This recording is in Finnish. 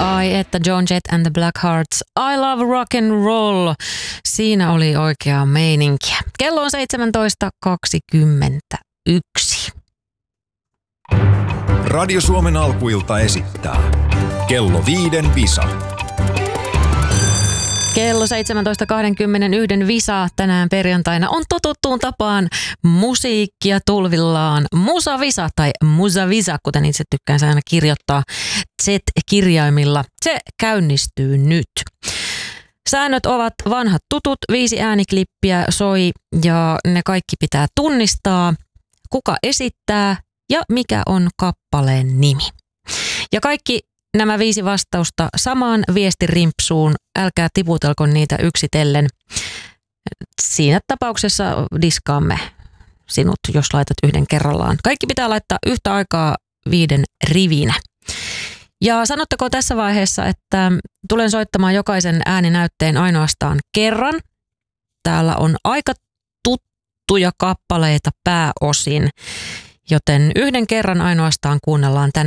Ai että Joan Jett and the Blackhearts, I love rock and roll. Siinä oli oikeaa meininkiä. Kello on 17.21. Radio Suomen alkuilta esittää Kello 5 Visa. Kello 17.21 Visa tänään perjantaina on totuttuun tapaan musiikkia tulvillaan. Musavisa tai Musavisa, kuten itse tykkään aina kirjoittaa Z-kirjaimilla. Se käynnistyy nyt. Säännöt ovat vanhat tutut, 5 ääniklippiä soi ja ne kaikki pitää tunnistaa. Kuka esittää ja mikä on kappaleen nimi. Ja kaikki nämä 5 vastausta samaan viestirimpsuun, älkää tiputelko niitä yksitellen. Siinä tapauksessa diskaamme sinut, jos laitat yhden kerrallaan. Kaikki pitää laittaa yhtä aikaa 5 rivinä. Ja sanotteko tässä vaiheessa, että tulen soittamaan jokaisen ääninäytteen ainoastaan kerran. Täällä on aika tuttuja kappaleita pääosin, joten yhden kerran ainoastaan kuunnellaan tänään